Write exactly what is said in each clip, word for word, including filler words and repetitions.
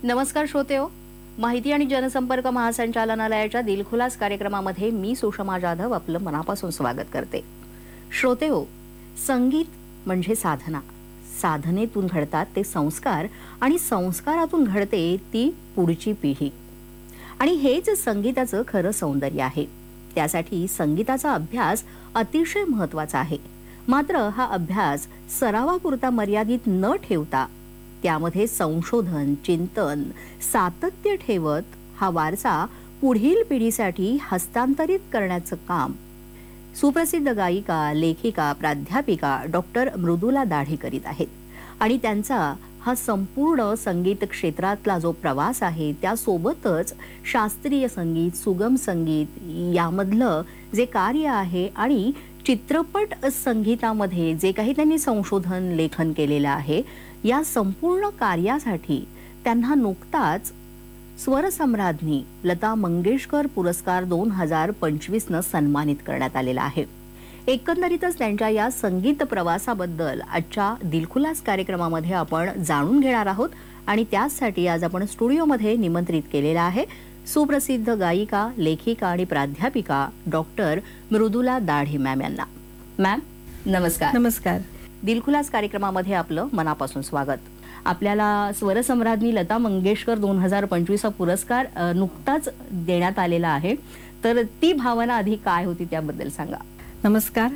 नमस्कार श्रोतेहो, माहिती आणि जनसंपर्क महासंचालनालयाच्या दिलखुलास कार्यक्रमामध्ये मी सुषमा जाधव आपलं मनापासून स्वागत करते. श्रोतेहो, संगीत म्हणजे साधना. साधनेतून घडतात ते संस्कार आणि संस्कारातून घडते ती पुढची पिढी. आणि हेच संगीताचं खरं सौंदर्य आहे. त्यासाठी संगीताचा अभ्यास अतिशय महत्त्वाचा आहे. मात्र हा अभ्यास सरावापुरता मर्यादित न ठेवता त्यामध्ये संशोधन, चिंतन, सातत्य ठेवत हा वारसा पुढील पिढीसाठी हस्तांतरित करण्याचं काम सुप्रसिद्ध गायिका, लेखिका, प्राध्यापिका डॉक्टर मृदुला दाढे करीत आहेत. आणि त्यांचा हा संपूर्ण संगीत क्षेत्रातला जो प्रवास आहे त्यासोबतच शास्त्रीय संगीत, सुगम संगीत यामधलं जे कार्य आहे आणि चित्रपट संगीतामध्ये जे काही त्यांनी संशोधन लेखन केलेलं आहे, या संपूर्ण कार्यासाठी त्यांना नुकताच स्वरसम्राज्ञी लता मंगेशकर पुरस्कार दोन हजार पंचवीस न सन्मानित करण्यात आलेला आहे. एकंदरीतच त्यांच्या या संगीत प्रवासाबद्दल आजच्या दिलखुलास कार्यक्रमामध्ये आपण जाणून घेणार आहोत. आणि त्यासाठी आज आपण स्टुडिओमध्ये निमंत्रित केलेला आहे सुप्रसिद्ध गायिका, लेखिका आणि प्राध्यापिका डॉक्टर मृदुला दाढे मॅम यांना. मॅम नमस्कार. नमस्कार. दिलखुलास कार्यक्रमामध्ये आपलं मनापासून स्वागत. आपल्याला स्वरसम्राज्ञी लता मंगेशकर दोन हजार पंचवीस हा पुरस्कार नुकताच देण्यात आलेला आहे, तर ती भावना आधी काय होती त्याबद्दल सांगा. नमस्कार.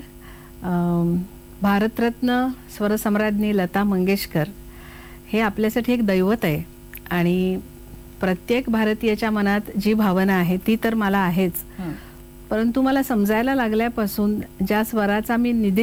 भारतरत्न स्वरसम्राज्ञी लता मंगेशकर हे आपल्यासाठी एक दैवत आहे आणि प्रत्येक भारतीयाच्या मनात जी भावना आहे ती तर मला आहेच, परंतु मला समजायला लागल्यापासून ज्या स्वराचा मी निधी